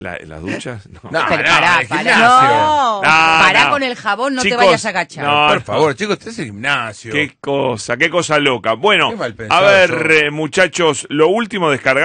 ¿Las duchas? No. No, Pero no, pará, el pará. gimnasio. No, pará no. con el jabón, no Chicos, te vayas a agachar. no, Por favor, chicos, este es el gimnasio. Qué cosa loca. Bueno, Qué mal a pensado ver, sos. muchachos, lo último descargado.